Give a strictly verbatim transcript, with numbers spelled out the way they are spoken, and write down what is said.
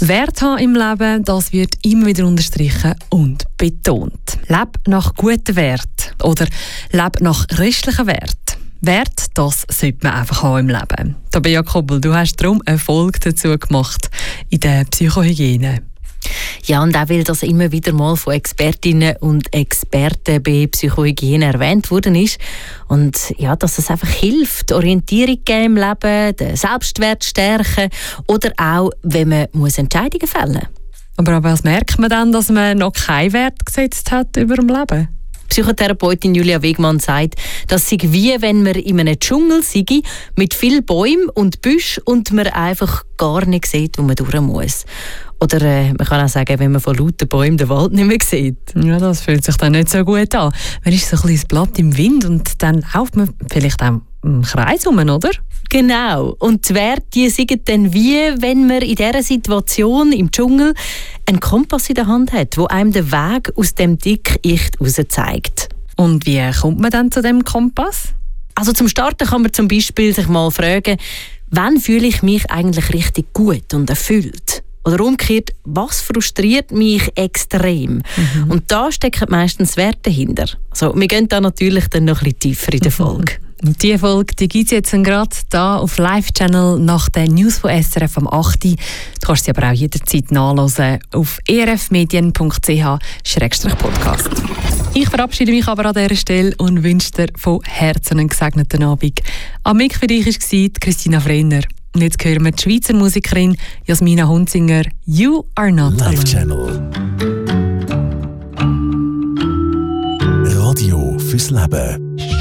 Wert haben im Leben, das wird immer wieder unterstrichen und betont. Leb nach guten Wert oder leb nach christlichen Wert. Wert, das sollte man einfach haben im Leben. Tabea Koppel, du hast darum eine Folge dazu gemacht in der Psychohygiene. Ja, und auch weil das immer wieder mal von Expertinnen und Experten bei Psychohygiene erwähnt worden ist. Und ja, dass es einfach hilft, Orientierung geben im Leben, den Selbstwert stärken oder auch, wenn man muss Entscheidungen fällen muss. Aber was merkt man dann, dass man noch keinen Wert gesetzt hat über dem Leben? Psychotherapeutin Julia Wegmann sagt, dass sei wie wenn man in einem Dschungel sei, mit vielen Bäumen und Büschen und man einfach gar nicht sieht, wo man durch muss. Oder äh, man kann auch sagen, wenn man von lauter Bäumen den Wald nicht mehr sieht. Ja, das fühlt sich dann nicht so gut an. Man ist so ein kleines Blatt im Wind und dann läuft man vielleicht auch im Kreis rum, oder? Genau. Und die Werte, die sind dann wie, wenn man in dieser Situation im Dschungel einen Kompass in der Hand hat, der einem den Weg aus dem Dick-Ich raus zeigt. Und wie kommt man dann zu dem Kompass? Also zum Starten kann man zum Beispiel sich mal fragen, wann fühle ich mich eigentlich richtig gut und erfüllt? Oder umgekehrt, was frustriert mich extrem? Mhm. Und da stecken meistens Werte dahinter. Also, wir gehen da natürlich dann noch ein bisschen tiefer in der Folge. Und diese Folge die gibt es jetzt gerade hier auf Live-Channel nach den News von S R F am acht Uhr. Du kannst sie aber auch jederzeit nachhören auf e r f medien punkt c h slash podcast. Ich verabschiede mich aber an dieser Stelle und wünsche dir von Herzen einen gesegneten Abend. Am Mic für dich war Christina Frenner. Und jetzt hören wir die Schweizer Musikerin Jasmina Hunzinger. You are not Live Channel. Radio fürs Leben.